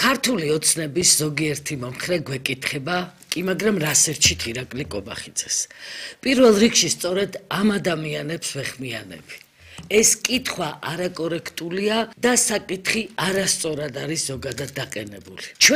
ქართული ოცნების ზოგიერთი მომხრე გვეკითხება, კი მაგრამ რას ერჩით ირაკლი კობახიძეს. პირველ რიგში სწორედ ამ ადამიანებს ვეხმიანები. ეს კითხვა არაკორექტულია და საკითხი არასწორად არის ზოგადად დაყენებული.